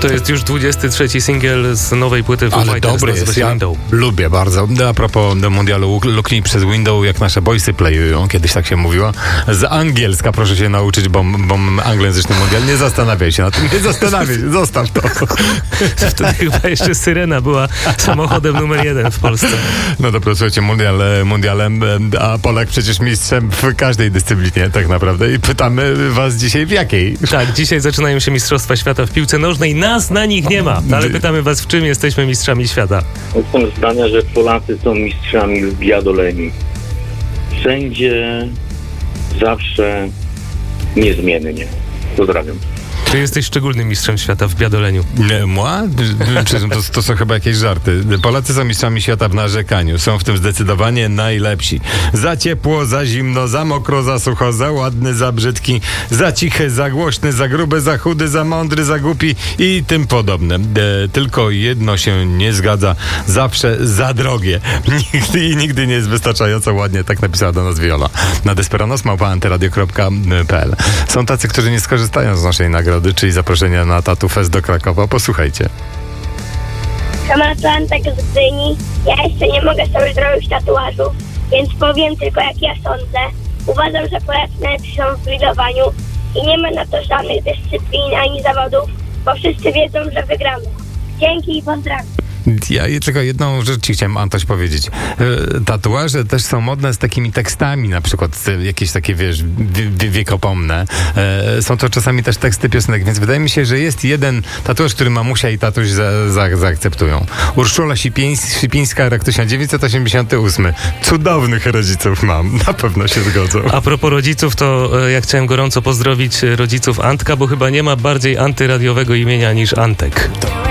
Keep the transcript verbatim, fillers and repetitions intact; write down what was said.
To jest już dwudziesty trzeci singiel z nowej płyty Foo Ale Fighters. dobry jest, ja Window. lubię bardzo. A propos mundialu, luknij przez window, jak nasze boysy playują, kiedyś tak się mówiło. Z angielska proszę się nauczyć, bo, bo anglojęzyczny mundial. Nie zastanawiaj się na tym, nie zastanawiaj się, zostaw to. Wtedy chyba jeszcze Syrena była samochodem numer jeden w Polsce. No dobra, słuchajcie, mundial, mundialem, a Polak przecież mistrzem w każdej dyscyplinie tak naprawdę. I pytamy was dzisiaj w jakiej? Tak, dzisiaj zaczynają się Mistrzostwa Świata w piłce nożnej. Nas na nich nie ma, ale pytamy was, w czym jesteśmy mistrzami świata. Jestem zdania, że Polacy są mistrzami w biadoleni. Wszędzie, zawsze, niezmiennie. Pozdrawiam. Czy jesteś szczególnym mistrzem świata w biadoleniu? Nie, moi? To, to są chyba jakieś żarty. Polacy są mistrzami świata w narzekaniu. Są w tym zdecydowanie najlepsi. Za ciepło, za zimno, za mokro, za sucho, za ładny, za brzydki, za cichy, za głośny, za gruby, za chudy, za mądry, za głupi i tym podobne. E, tylko jedno się nie zgadza. Zawsze za drogie. Nigdy i nigdy nie jest wystarczająco ładnie. Tak napisała do nas Viola. Na Desperanos małpa antyradio kropka p l. Są tacy, którzy nie skorzystają z naszej nagrody, czyli zaproszenia na Tattoo Fest do Krakowa. Posłuchajcie. Sama Antek z Gdyni. Ja jeszcze nie mogę sobie zrobić tatuażów, więc powiem tylko jak ja sądzę. Uważam, że Polacy najlepsi są w grillowaniu i nie ma na to żadnych dyscyplin ani zawodów, bo wszyscy wiedzą, że wygramy. Dzięki i pozdrawiam. Ja tylko jedną rzecz ci chciałem, Antoś, powiedzieć. E, tatuaże też są modne z takimi tekstami, na przykład e, jakieś takie, wiesz, wie, wiekopomne. E, są to czasami też teksty piosenek, więc wydaje mi się, że jest jeden tatuaż, który mamusia i tatuś za, za, zaakceptują. Urszula Sipińs- Sipińska, rok tysiąc dziewięćset osiemdziesiąty ósmy. Cudownych rodziców mam, na pewno się zgodzą. A propos rodziców, to e, ja chciałem gorąco pozdrowić rodziców Antka, bo chyba nie ma bardziej antyradiowego imienia niż Antek.